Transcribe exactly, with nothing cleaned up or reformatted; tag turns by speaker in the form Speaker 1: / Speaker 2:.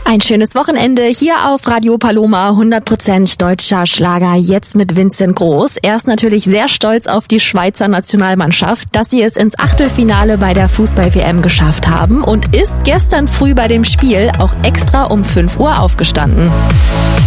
Speaker 1: Ein schönes Wochenende hier auf Radio Paloma, hundert Prozent deutscher Schlager, jetzt mit Vincent Groß. Er ist natürlich sehr stolz auf die Schweizer Nationalmannschaft, dass sie es ins Achtelfinale bei der Fußball-W M geschafft haben und ist gestern früh bei dem Spiel auch extra um fünf Uhr aufgestanden.